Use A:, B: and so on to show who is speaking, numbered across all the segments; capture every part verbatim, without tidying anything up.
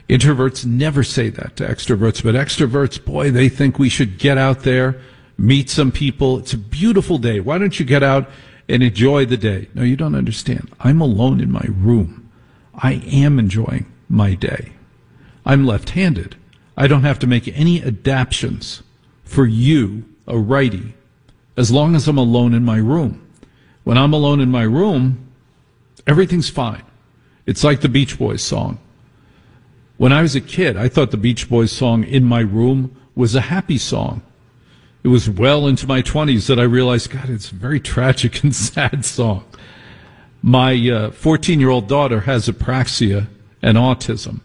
A: Introverts never say that to extroverts, but extroverts, boy, they think we should get out there, meet some people. It's a beautiful day. Why don't you get out and enjoy the day? No, you don't understand. I'm alone in my room. I am enjoying my day. I'm left-handed. I don't have to make any adaptions for you, a righty, as long as I'm alone in my room. When I'm alone in my room, everything's fine. It's like the Beach Boys song. When I was a kid, I thought the Beach Boys song, In My Room, was a happy song. It was well into my twenties that I realized, God, it's a very tragic and sad song. My uh, fourteen-year-old daughter has apraxia and autism,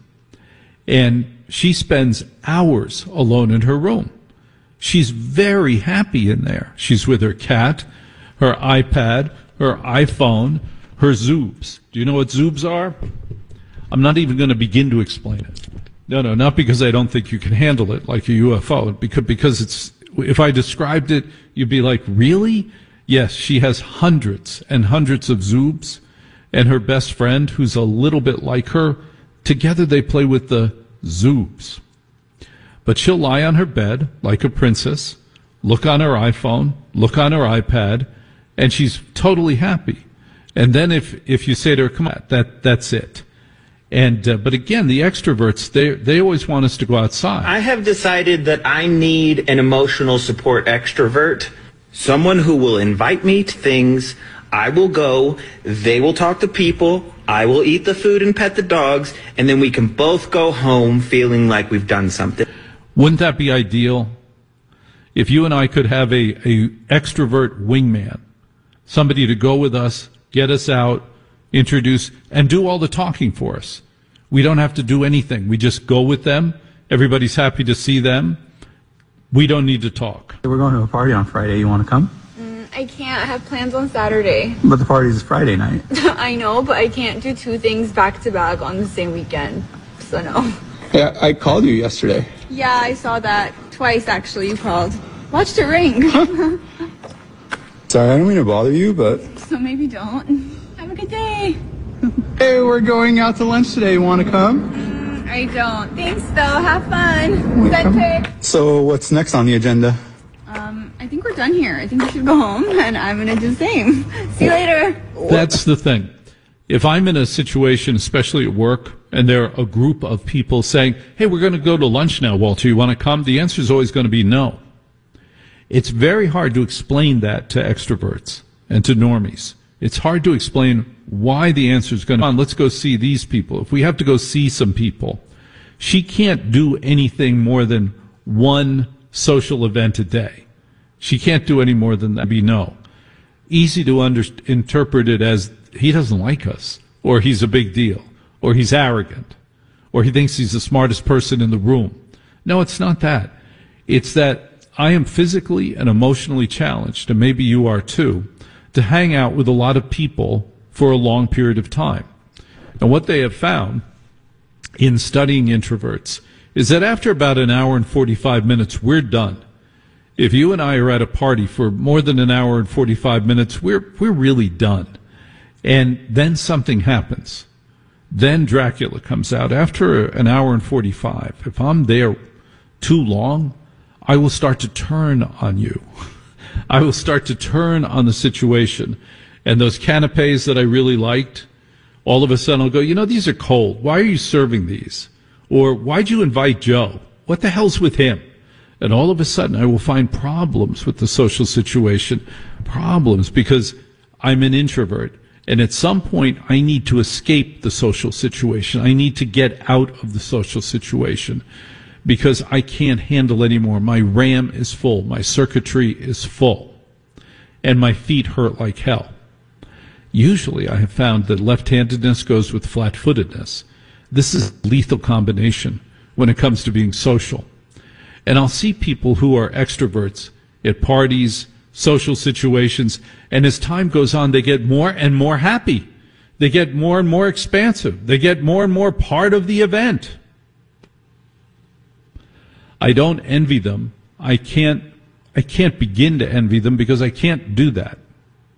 A: and she spends hours alone in her room. She's very happy in there. She's with her cat, her iPad, her iPhone, her Zoobs. Do you know what Zoobs are? I'm not even going to begin to explain it. No, no, not because I don't think you can handle it like a U F O, because, because it's, if I described it, you'd be like, really? Yes, she has hundreds and hundreds of Zoobs, and her best friend, who's a little bit like her, together they play with the Zoobs. But she'll lie on her bed like a princess, look on her iPhone, look on her iPad, and she's totally happy. And then if, if you say to her, come on, that, that's it. And, uh, but again, the extroverts, they, they always want us to go outside.
B: I have decided that I need an emotional support extrovert, someone who will invite me to things. I will go, they will talk to people, I will eat the food and pet the dogs, and then we can both go home feeling like we've done something.
A: Wouldn't that be ideal? If you and I could have a, a extrovert wingman, somebody to go with us, get us out, introduce, and do all the talking for us. We don't have to do anything. We just go with them. Everybody's happy to see them. We don't need to talk.
C: We're going to a party on Friday. You want to come?
D: Mm, I can't. I have plans on Saturday.
C: But the party's Friday night.
D: I know, but I can't do two things back to back on the same weekend. So no.
C: Yeah, I called you yesterday.
D: Yeah, I saw that. Twice, actually, you called. Watched it ring.
C: Sorry, I don't mean to bother you, but...
D: So maybe don't. Have a good day.
C: Hey, we're going out to lunch today. You want to come?
D: Mm, I don't. Thanks, though. Have fun. Center.
C: So what's next on the agenda?
D: Um, I think we're done here. I think we should go home, and I'm going to do the same. See you later.
A: That's the thing. If I'm in a situation, especially at work, and there are a group of people saying, hey, we're going to go to lunch now, Walter, you want to come? The answer is always going to be no. It's very hard to explain that to extroverts and to normies. It's hard to explain why the answer is going to be, let's go see these people. If we have to go see some people, she can't do anything more than one social event a day. She can't do any more than that. Be no. Easy to under, interpret it as he doesn't like us, or he's a big deal, or he's arrogant, or he thinks he's the smartest person in the room. No, it's not that. It's that I am physically and emotionally challenged, and maybe you are too, to hang out with a lot of people for a long period of time. And what they have found in studying introverts is that after about an hour and forty-five minutes, we're done. If you and I are at a party for more than an hour and forty-five minutes, we're, we're really done. And then something happens. Then Dracula comes out. After an hour and forty-five, if I'm there too long, I will start to turn on you. I will start to turn on the situation. And those canapes that I really liked, all of a sudden I'll go, you know, these are cold. Why are you serving these? Or why'd you invite Joe? What the hell's with him? And all of a sudden I will find problems with the social situation. Problems because I'm an introvert. And at some point I need to escape the social situation. I need to get out of the social situation because I can't handle anymore. My RAM is full. My circuitry is full. And my feet hurt like hell. Usually I have found that left-handedness goes with flat-footedness. This is a lethal combination when it comes to being social. And I'll see people who are extroverts at parties, social situations, and as time goes on, they get more and more happy. They get more and more expansive. They get more and more part of the event. I don't envy them. I can't, I can't begin to envy them because I can't do that.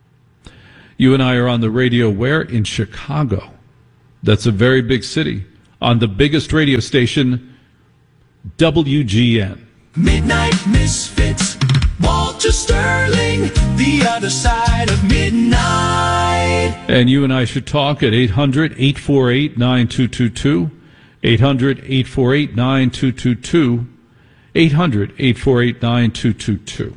A: You and I are on the radio where? In Chicago. That's a very big city. on the biggest radio station, W G N.
E: Midnight Misfits, Walter Sterling, the other side of midnight.
A: And you and I should talk at eight hundred, eight four eight, nine two two two, eight hundred, eight four eight, nine two two two, eight hundred, eight four eight, nine two two two.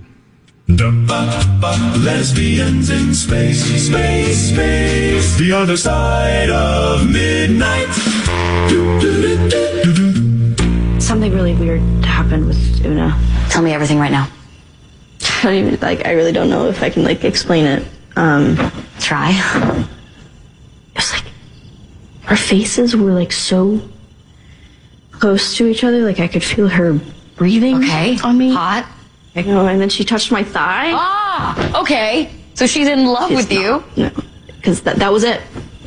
E: Lesbians in space, space, space, the other side of midnight.
F: Something really weird happened with Una.
G: Tell me everything right now.
F: I don't even, like, I really don't know if I can, like, explain it. Um,
G: Try.
F: It was like, our faces were, like, so close to each other, like, I could feel her breathing
G: Okay.
F: on me.
G: Hot.
F: You know, and then she touched my thigh.
G: Ah, okay. So she's in love
F: She's
G: with you.
F: not- No, because that, that was it.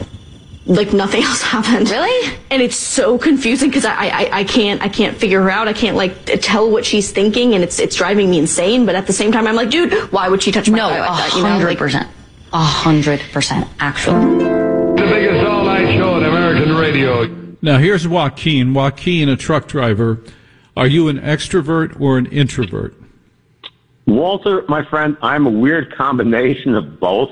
F: Like, nothing else happened.
G: Really?
F: And it's so confusing because I, I I can't I can't figure her out. I can't, like, t- tell what she's thinking, and it's it's driving me insane. But at the same time, I'm like, dude, why would she touch my
G: No,
F: thigh
G: a
F: like that? You know,
G: hundred
F: like,
G: percent. A hundred percent, actually.
H: The biggest all-night show on American radio.
A: Now, here's Joaquin. Joaquin, a truck driver. Are you an extrovert or an introvert?
I: Walter, my friend, I'm a weird combination of both.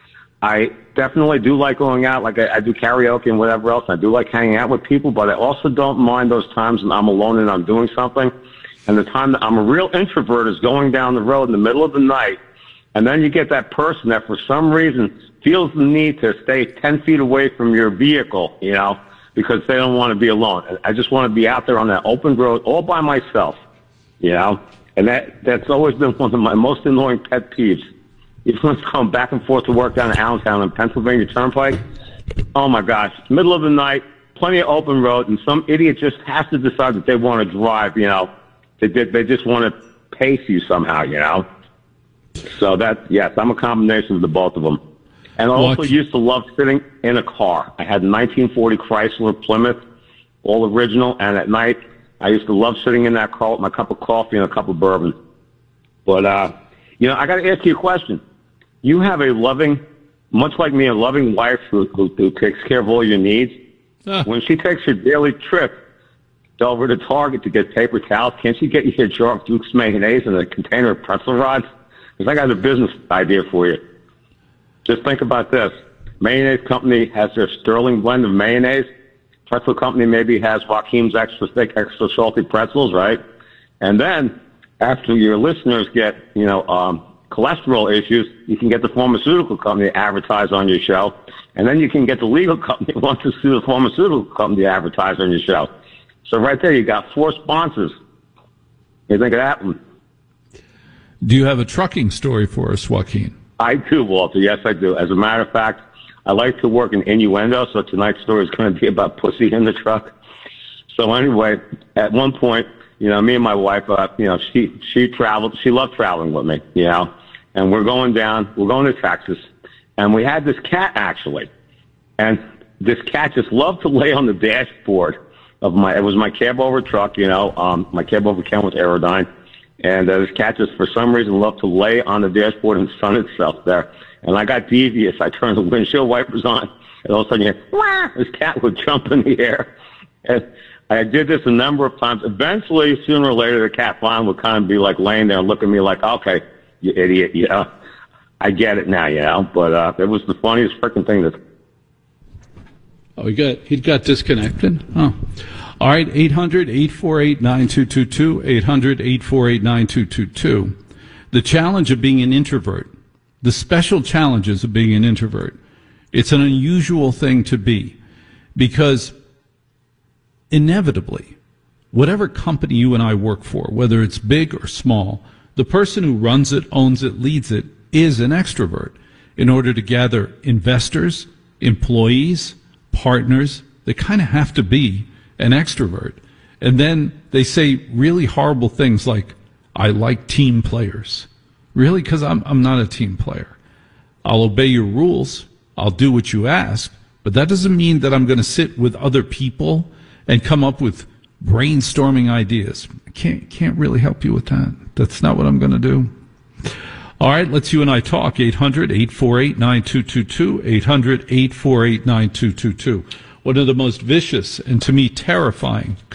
I: I definitely do like going out, like I, I do karaoke and whatever else. I do like hanging out with people, but I also don't mind those times when I'm alone and I'm doing something. And the time that I'm a real introvert is going down the road in the middle of the night, and then you get that person that for some reason feels the need to stay ten feet away from your vehicle, you know, because they don't want to be alone. I just want to be out there on that open road all by myself, you know. And that that's always been one of my most annoying pet peeves. If one's going back and forth to work down in Allentown on Pennsylvania Turnpike, oh my gosh, middle of the night, plenty of open road, and some idiot just has to decide that they want to drive, you know. They, they just want to pace you somehow, you know. So that, yes, I'm a combination of the both of them. And I also
A: Watch.
I: used to love sitting in a car. I had a nineteen forty Chrysler Plymouth, all original, and at night, I used to love sitting in that car with my cup of coffee and a cup of bourbon. But, uh, you know, I got to ask you a question. You have a loving, much like me, a loving wife who, who, who takes care of all your needs.
A: Ah.
I: When she takes her daily trip over to Target to get paper towels, can't she get you a jar of Duke's mayonnaise and a container of pretzel rods? Because I got a business idea for you. Just think about this. Mayonnaise company has their Sterling blend of mayonnaise. Pretzel company maybe has Joaquin's extra thick, extra salty pretzels, right? And then after your listeners get, you know, um, cholesterol issues, you can get the pharmaceutical company to advertise on your show. And then you can get the legal company who wants to sue the pharmaceutical company to advertise on your show. So right there, you got four sponsors. You think of that one?
A: Do you have a trucking story for us, Joaquin?
I: I do, Walter. Yes, I do. As a matter of fact, I like to work in innuendo, so tonight's story is going to be about pussy in the truck. So anyway, at one point, you know, me and my wife, uh, you know, she she traveled. She loved traveling with me, you know, and we're going down. We're going to Texas, and we had this cat actually, and this cat just loved to lay on the dashboard of my. It was my cab over truck, you know, um, my cab over came with Aerodyne. And uh, this cat just, for some reason, loved to lay on the dashboard and sun itself there. And I got devious. I turned the windshield wipers on, and all of a sudden, you hear, wah! This cat would jump in the air. And I did this a number of times. Eventually, sooner or later, the cat finally would kind of be like laying there and look at me like, okay, you idiot, you know. I get it now, you know. But uh, it was the funniest freaking thing that.
A: Oh, he got he got disconnected? Oh. All right, eight hundred, eight four eight, nine two two two, eight hundred, eight four eight, nine two two two. The challenge of being an introvert, the special challenges of being an introvert, it's an unusual thing to be because inevitably, whatever company you and I work for, whether it's big or small, the person who runs it, owns it, leads it is an extrovert in order to gather investors, employees, partners. They kind of have to be an extrovert. And then they say really horrible things like, I like team players. Really? Because I'm, I'm not a team player. I'll obey your rules. I'll do what you ask. But that doesn't mean that I'm going to sit with other people and come up with brainstorming ideas. I can't, can't really help you with that. That's not what I'm going to do. All right, let's you and I talk. eight hundred, eight four eight, nine two two two, eight hundred, eight four eight, nine two two two. one of the most vicious and to me terrifying